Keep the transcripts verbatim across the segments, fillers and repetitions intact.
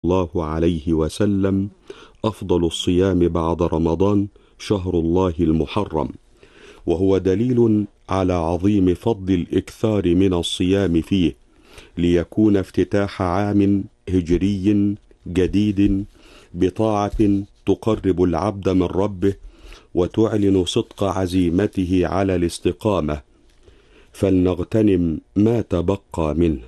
الله عليه وسلم: أفضل الصيام بعد رمضان شهر الله المحرم، وهو دليل على عظيم فضل الإكثار من الصيام فيه، ليكون افتتاح عام هجري جديد بطاعة تقرب العبد من ربه وتعلن صدق عزيمته على الاستقامة، فلنغتنم ما تبقى منه.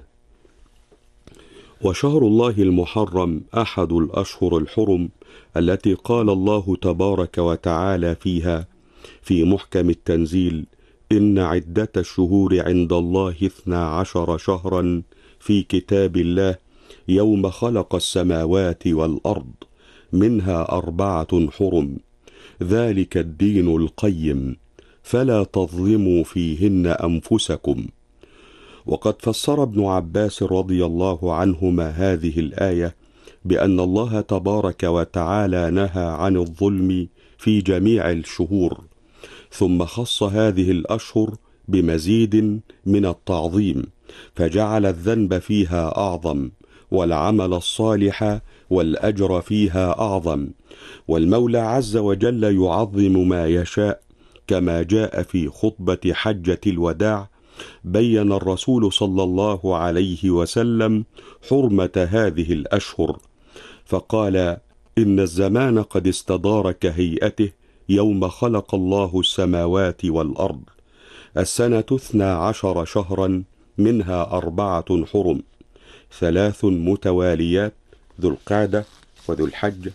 وشهر الله المحرم أحد الأشهر الحرم التي قال الله تبارك وتعالى فيها في محكم التنزيل: إن عدة الشهور عند الله اثنا عشر شهرا في كتاب الله يوم خلق السماوات والأرض منها أربعة حرم ذلك الدين القيم فلا تظلموا فيهن أنفسكم. وقد فسر ابن عباس رضي الله عنهما هذه الآية بأن الله تبارك وتعالى نهى عن الظلم في جميع الشهور، ثم خص هذه الأشهر بمزيد من التعظيم، فجعل الذنب فيها أعظم، والعمل الصالح والأجر فيها أعظم، والمولى عز وجل يعظم ما يشاء، كما جاء في خطبة حجة الوداع بين الرسول صلى الله عليه وسلم حرمة هذه الأشهر، فقال: إن الزمان قد استدار كهيئته يوم خلق الله السماوات والأرض، السنة اثنا عشر شهرا منها أربعة حرم، ثلاث متواليات: ذو القعدة وذو الحج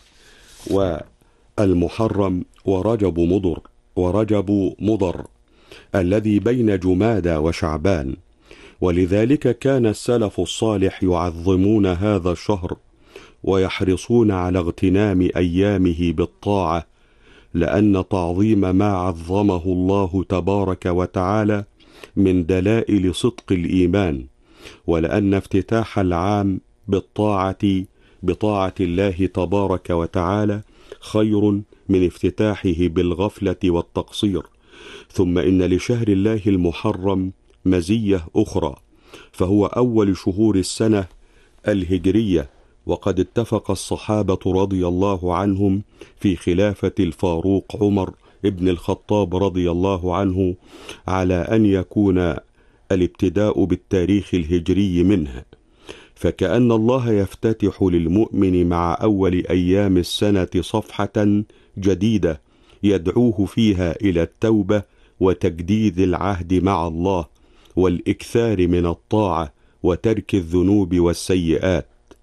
والمحرم ورجب مضر ورجب مضر الذي بين جمادى وشعبان. ولذلك كان السلف الصالح يعظمون هذا الشهر ويحرصون على اغتنام أيامه بالطاعة، لأن تعظيم ما عظمه الله تبارك وتعالى من دلائل صدق الإيمان، ولأن افتتاح العام بالطاعة بطاعة الله تبارك وتعالى خير من افتتاحه بالغفلة والتقصير. ثم إن لشهر الله المحرم مزية أخرى، فهو أول شهور السنة الهجرية، وقد اتفق الصحابة رضي الله عنهم في خلافة الفاروق عمر ابن الخطاب رضي الله عنه على أن يكون الابتداء بالتاريخ الهجري منه، فكأن الله يفتتح للمؤمن مع أول أيام السنة صفحة جديدة يدعوه فيها إلى التوبة وتجديد العهد مع الله والإكثار من الطاعة وترك الذنوب والسيئات.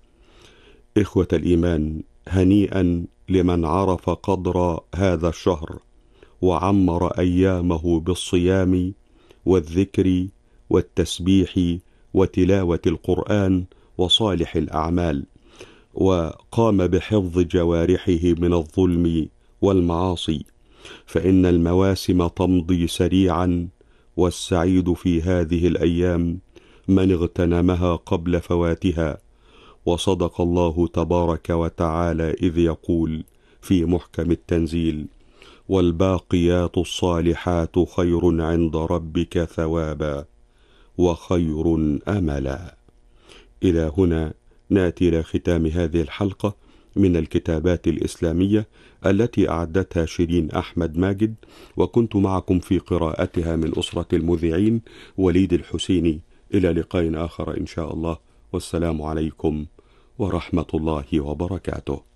إخوة الإيمان، هنيئا لمن عرف قدر هذا الشهر وعمر أيامه بالصيام والذكر والتسبيح وتلاوة القرآن وصالح الأعمال، وقام بحفظ جوارحه من الظلم والمعاصي، فإن المواسم تمضي سريعا، والسعيد في هذه الأيام من اغتنمها قبل فواتها. وصدق الله تبارك وتعالى إذ يقول في محكم التنزيل: والباقيات الصالحات خير عند ربك ثوابا وخير أملا. إلى هنا نأتي إلى ختام هذه الحلقة من الكتابات الإسلامية التي أعدتها شيرين أحمد ماجد، وكنت معكم في قراءتها من أسرة المذيعين وليد الحسيني. إلى لقاء آخر إن شاء الله، والسلام عليكم ورحمة الله وبركاته.